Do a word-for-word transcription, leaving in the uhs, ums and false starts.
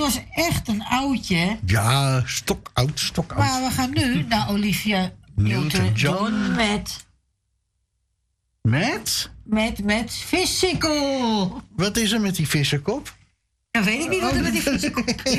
was echt een oudje. Ja, stokoud, stokoud. Maar we gaan nu naar Olivia Newton-John met... Met? Met, met Vissikkel. Wat is er met die vissenkop? Dan weet ik niet wat er met die vissenkop is.